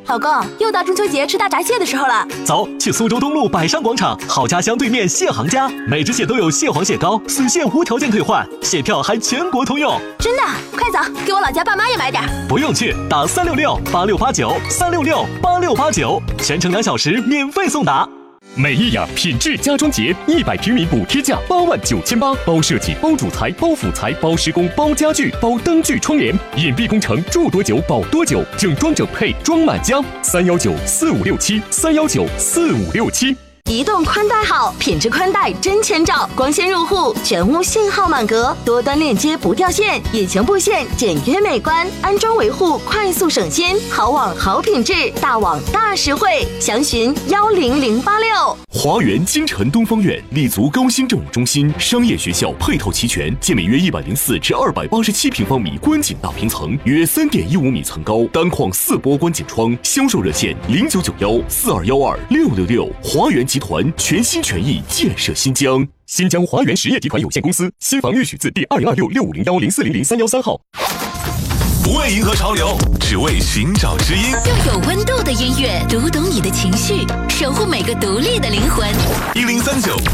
老公，又到中秋节吃大闸蟹的时候了。 走，去苏州东路百商广场好家乡对面蟹行家，每只蟹都有蟹黄蟹膏，死蟹无条件退换，蟹票还全国通用。 真的？快走，给我老家爸妈也买点。 不用去，打3668689，3668689，全程2小时免费送达。 美意雅品质家装节，100平米补贴价89800，包设计、包主材、包辅材、包施工、包家具、包灯具窗帘，隐蔽工程，住多久保多久，整装整配装满家。3194567，3194567。 移动宽带好，品质宽带真千兆，光纤入户，全屋信号满格，多端链接不掉线，引擎布线简约美观，安装维护快速省心，好网好品质，大网大实惠，详询10086。 华园京城东方苑立足高新政务中心，商业学校配套齐全，建每约104至287平方米观景大平层，约3.15米层高，单框4波观景窗，销售热线099142126666。华园集团全心全意建设新疆。新疆华园实业集团有限公司，新房预许字第22665010400313号。 不为迎合潮流，只为寻找知音。 用有温度的音乐读懂你的情绪，守护每个独立的灵魂。 1039